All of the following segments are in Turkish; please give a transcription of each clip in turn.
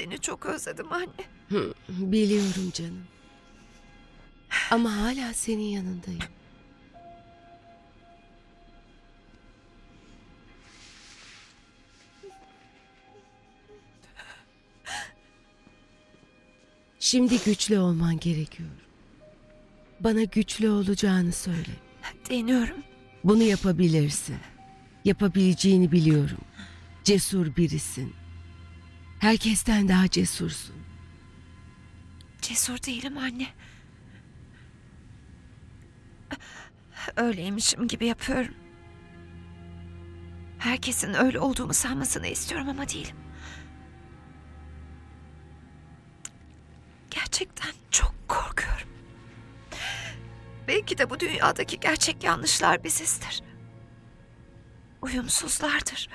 Seni çok özledim anne. Biliyorum canım. Ama hala senin yanındayım. Şimdi güçlü olman gerekiyor. Bana güçlü olacağını söyle. Deniyorum. Bunu yapabilirsin. Yapabileceğini biliyorum. Cesur birisin. Herkesten daha cesursun. Cesur değilim anne. Öyleymişim gibi yapıyorum. Herkesin öyle olduğumu sanmasını istiyorum ama değilim. Gerçekten çok korkuyorum. Belki de bu dünyadaki gerçek yanlışlar bizizdir. Uyumsuzlardır.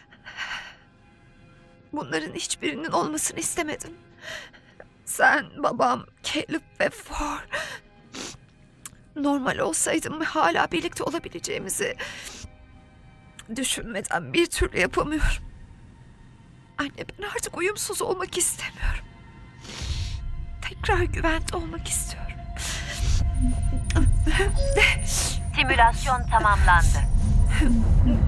Bunların hiçbirinin olmasını istemedim. Sen, babam, Caleb ve Ford. Normal olsaydım ve hala birlikte olabileceğimizi düşünmeden bir türlü yapamıyorum. Anne, ben artık uyumsuz olmak istemiyorum. Tekrar güvende olmak istiyorum. Simülasyon tamamlandı.